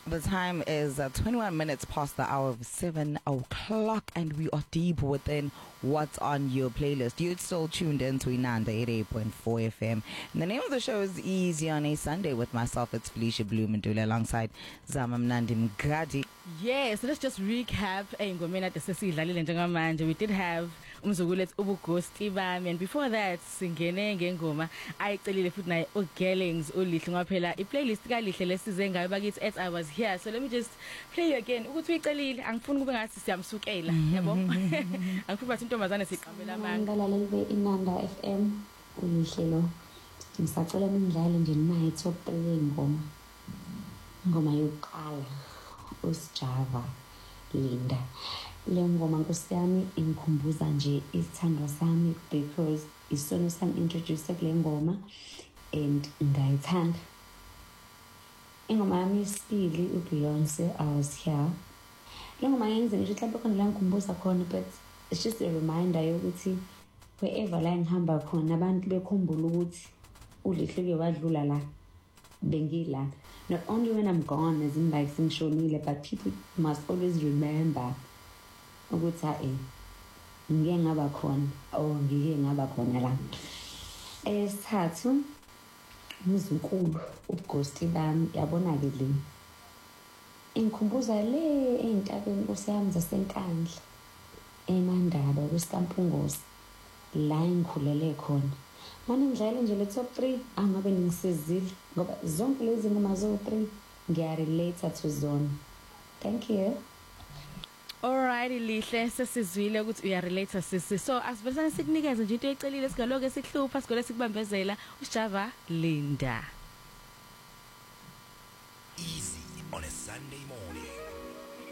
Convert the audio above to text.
The time is 21 minutes past the hour of 7 o'clock, and we are deep within what's on your playlist. You're still tuned in to Inanda 88.4 FM. And the name of the show is Easy on a Sunday with myself. It's Felicia Blumendula alongside Zama Mnandi Mgadi. Yes, let's just recap. We did have umzukulethu ubughosti bami, and before that singene ngengoma ayicelile futhi naye uGellings ulihle ngaphela iplaylist kaLihle lesize ngayo bakithi as I was here. So let me just play you again ukuthi uyicelile, angifuni kube ngathi siyamsukela, yabo. Angifuni bathi intombazane siqambela amanga ngalaleli Inanda FM ulihle lo. Ngisacela nindlale nje nayi top 3 ngoma yokuqala uSjava Linda. Le ngoma Nkosi yami ingikhumbuza nje isithandwa sami because isona sangintroduce kule ngoma and ngayithanda. Ingoma yami yesibili uBeyoncé I Was Here. Le ngoma yenze nje mhlawumbe khona la ngikhumbuza khona, but it's just a reminder yokuthi wherever la ngihamba khona abantu bekhumbula ukuthi ulihle ke wadlula la bengila. Not only when I'm gone as in like singishonile, but people must always remember ukuthi ngike ngaba khona ngike ngaba khona la. Esithathu umzunkulu ubughosti bami yabona ke le ingikhumbuza le entabeni Nkosi yami zasenkandla eMandaba kuSkampungosi la ngikhulele khona. Manje ngidlale nje le top 3 angabe ningisizile ngoba zonke lezi ngoma zo 3 ngiyarelate to zone. Thank you. Alrighty Lihle, sesizwile ukuthi uyarelate sisi. So asivesane sikunikeze nje into eyicelile sigaloke sihlupha sigole sikubambezela uSjava Linda. Easy on a Sunday morning.